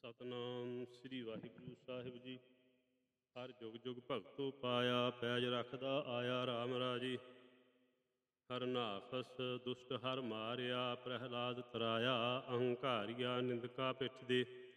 ਸਤਨਾਮ ਸ੍ਰੀ ਵਾਹਿਗੁਰੂ ਸਾਹਿਬ ਜੀ। ਹਰ ਜੁਗ ਜੁਗ ਭਗਤੋ ਪਾਇਆ, ਪੈਜ ਰੱਖਦਾ ਆਇਆ ਰਾਮ ਰਾਜੀ। ਹਰਨਾਖਸ ਦੁਸ਼ਟ ਹਰ ਮਾਰਿਆ, ਪ੍ਰਹਿਲਾਦ ਤਰਾਇਆ, ਅਹੰਕਾਰੀਆ ਨਿੰਦਕਾ ਪਿੱਠ ਦੇ।